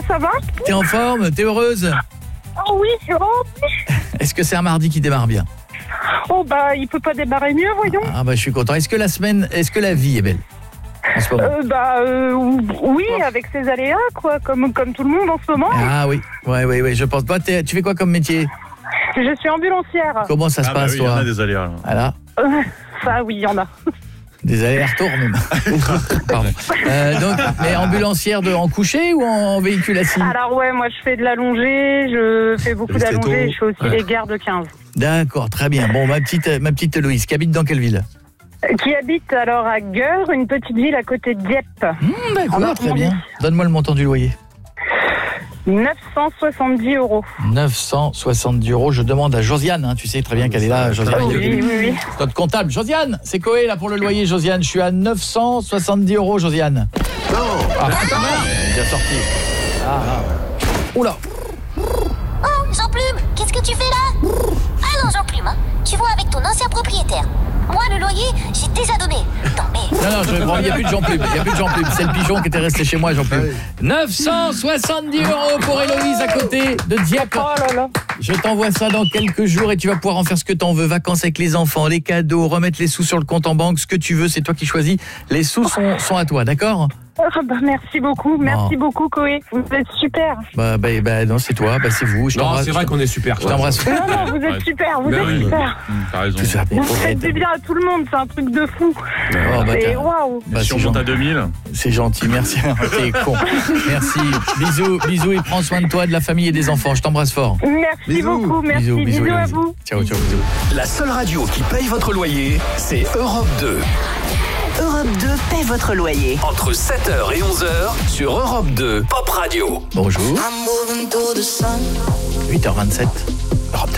ça va? T'es en forme? T'es heureuse? Oh oui, Est-ce que c'est un mardi qui démarre bien? Oh bah, il peut pas démarrer mieux, voyons. Ah bah je suis content. Est-ce que la vie est belle en ce moment? Oui, avec ses aléas, quoi, comme tout le monde en ce moment. Ah oui, ouais, je pense pas. Tu fais quoi comme métier? Je suis ambulancière. Comment ça se passe, oui, toi? Il y en a des aléas. Voilà. Ça, oui, il y en a. Des allers-retours même. Pardon. Donc, mais ambulancière en couché ou en véhicule assis? Alors ouais, moi je fais de l'allongée, je fais beaucoup d'allongée, je fais aussi les gares de 15. D'accord, très bien. Bon, ma petite Héloïse, qui habite dans quelle ville? Qui habite alors à Geur, une petite ville à côté de Dieppe. D'accord, très bien. Donne-moi le montant du loyer. 970 €. 970 €. Je demande à Josiane, hein, tu sais très bien qu'elle est là, Josiane. Oui. Notre comptable. Josiane, c'est Koé là pour le loyer, Josiane. Je suis à 970 €, Josiane. Non. Bien sorti. Oula. Oh, Jean-Plume, qu'est-ce que tu fais là? Alors Jean-Plume, tu vois avec ton ancien propriétaire. Moi, le loyer, j'ai déjà donné. Non, mais... Non, il n'y a plus de Jean-Plume. C'est le pigeon qui était resté chez moi, Jean-Plume. 970 € pour Héloïse à côté de Dieppe. Oh là là. Je t'envoie ça dans quelques jours et tu vas pouvoir en faire ce que t'en veux. Vacances avec les enfants, les cadeaux, remettre les sous sur le compte en banque, ce que tu veux, c'est toi qui choisis. Les sous sont à toi, d'accord? Merci beaucoup Koé, vous êtes super. Bah non, c'est toi, c'est vous. Non, c'est vrai qu'on est super. Je t'embrasse. Non, vous êtes super, vous êtes super. T'as raison. Vous faites du bien à tout le monde, c'est un truc de fou. Et waouh. Si on monte à 2000. C'est gentil, merci. T'es con. Merci. Bisous et prends soin de toi, de la famille et des enfants. Je t'embrasse fort. Merci beaucoup, merci. Bisous à vous. Ciao, bisous. La seule radio qui paye votre loyer, c'est Europe 2. Europe 2 paie votre loyer. Entre 7h et 11h sur Europe 2 Pop Radio. Bonjour. 8h27. Europe 2.